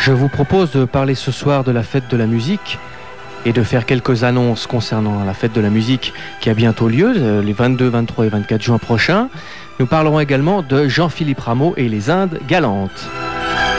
Je vous propose de parler ce soir de la fête de la musique et de faire quelques annonces concernant la fête de la musique qui a bientôt lieu, les 22, 23 et 24 juin prochains. Nous parlerons également de Jean-Philippe Rameau et les Indes galantes.